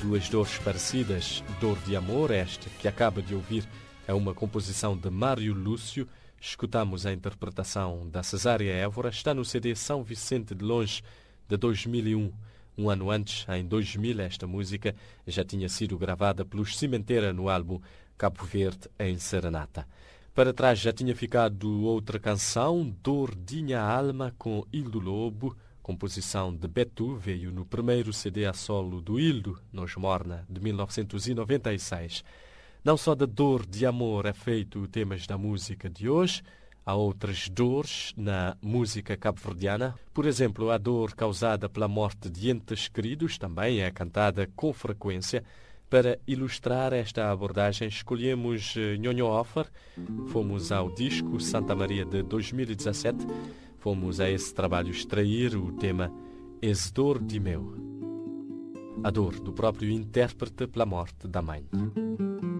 Duas dores parecidas, Dor de Amor, esta que acaba de ouvir é uma composição de Mário Lúcio. Escutamos a interpretação da Cesária Évora, está no CD São Vicente de Longe de 2001. Um ano antes, em 2000, esta música já tinha sido gravada pelos Cimenteira no álbum Cabo Verde em Serenata. Para trás já tinha ficado outra canção, Dor Dinha Alma, com Hildo Lobo, composição de Betu, veio no primeiro CD a solo do Hildo, Nos Morna, de 1996. Não só da dor de amor é feito temas da música de hoje, há outras dores na música cabo-verdiana. Por exemplo, a dor causada pela morte de entes queridos também é cantada com frequência. Para ilustrar esta abordagem, escolhemos Nhonho Offer, fomos ao disco Santa Maria de 2017, fomos a esse trabalho extrair o tema Esse Dor de Meu, a dor do próprio intérprete pela morte da mãe.